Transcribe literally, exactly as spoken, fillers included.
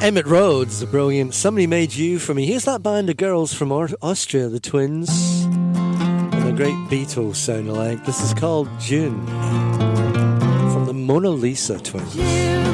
Emmett Rhodes, the brilliant Somebody Made You For Me. Here's that band of girls from Austria, the Twins, and the great Beatles sound alike. This is called June from the Mona Lisa Twins.